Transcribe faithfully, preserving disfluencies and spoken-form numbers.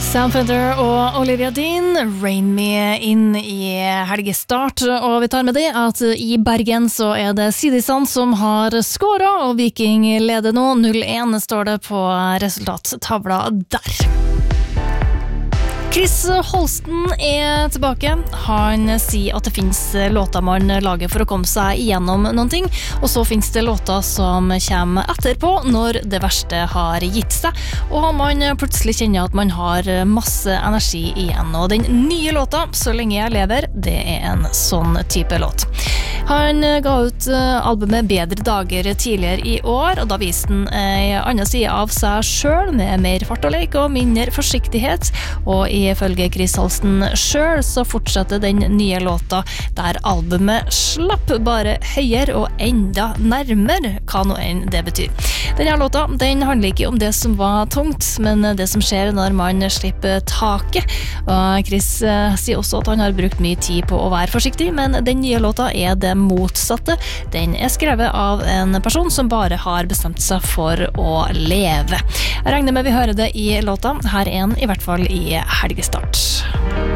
Sam Fender og Olivia Dean, Rain Me inn i helgestart, og vi tar med det at i Bergen så er det Sidisand som har skåret, og Viking leder nå null én, står det på resultattavla der. Chris Holsten er tilbake. Han sier at det finnes låter man lager for å komme seg igjennom noen ting, og så finnes det låter som kommer etterpå når det verste har gitt seg, og man plutselig kjenner at man har masse energi igjen. Og den nye låta, Så lenge jeg lever, det er en sånn type låt. Han ga ut albumet Bedre dager tidligere i år, og da viste han en annen side av seg selv, med mer fart og lek og mindre forsiktighet, og ifølge Chris Holsten selv så fortsetter den nye låta der albumet slapp bare høyere og enda nærmere, hva nå enn det betyr. Denne låta, den handler ikke om det som var tungt, men det som skjer når man slipper taket. Og Chris sier også at han har brukt mye tid på å være forsiktig, men den nye låta er det motsatte. Den er skrevet av en person som bare har bestemt seg for å leve. Jeg regner med vi hører det i låta. Her er en i hvert fall i helgestart.